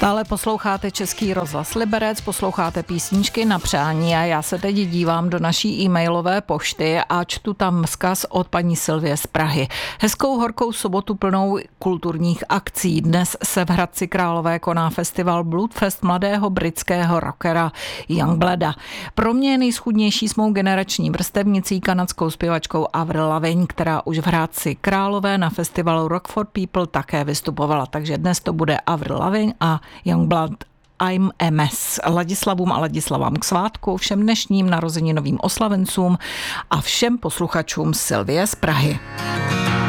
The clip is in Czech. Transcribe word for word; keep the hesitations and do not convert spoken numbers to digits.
Stále posloucháte Český rozhlas Liberec, posloucháte písničky na přání a já se teď dívám do naší e-mailové pošty a čtu tam vzkaz od paní Sylvie z Prahy. Hezkou horkou sobotu plnou kulturních akcí. Dnes se v Hradci Králové koná festival Bloodfest mladého britského rockera Youngblada. Pro mě je nejschudnější s mou generační vrstevnicí kanadskou zpěvačkou Avril Lavigne, která už v Hradci Králové na festivalu Rock for People také vystupovala. Takže dnes to bude Avril Lavigne a Youngblood I'm M S. Ladislavům a Ladislavám k svátku, všem dnešním narozeninovým oslavencům a všem posluchačům Sylvie z Prahy.